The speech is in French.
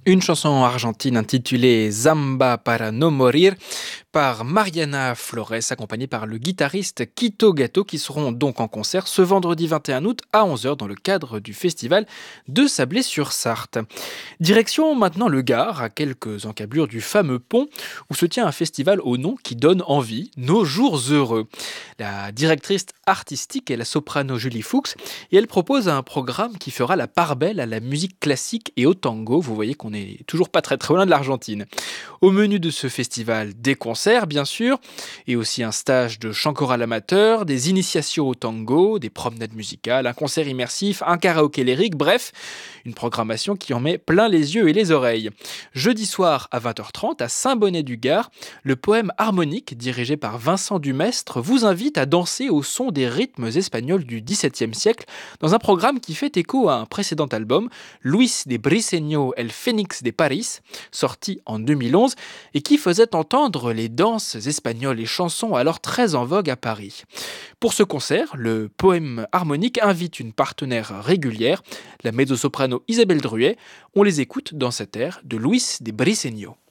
Une chanson argentine intitulée Zamba para no morir par Mariana Flores, accompagnée par le guitariste Quito Gato, qui seront donc en concert ce vendredi 21 août à 11h dans le cadre du festival de Sablé-sur-Sarthe. Direction maintenant le Gard, à quelques encablures du fameux pont, où se tient un festival au nom qui donne envie, Nos Jours Heureux. La directrice artistique est la soprano Julie Fuchs, et elle propose un programme qui fera la part belle à la musique classique et au tango. Vous voyez qu'on n'est toujours pas très loin de l'Argentine. Au menu de ce festival, des concerts bien sûr, et aussi un stage de chant choral amateur, des initiations au tango, des promenades musicales, un concert immersif, un karaoké lyrique, bref, une programmation qui en met plein les yeux et les oreilles. Jeudi soir à 20h30 à Saint-Bonnet-du-Gard, le poème harmonique dirigé par Vincent Dumestre vous invite à danser au son des rythmes espagnols du XVIIe siècle dans un programme qui fait écho à un précédent album, Luis de Briceño El Fénix de Paris, sorti en 2011 et qui faisait entendre les danses espagnoles et chansons alors très en vogue à Paris. Pour ce concert, le poème harmonique invite une partenaire régulière, la mezzo-soprano Isabelle Druet. On les écoute dans cette air de Luis de Briceño.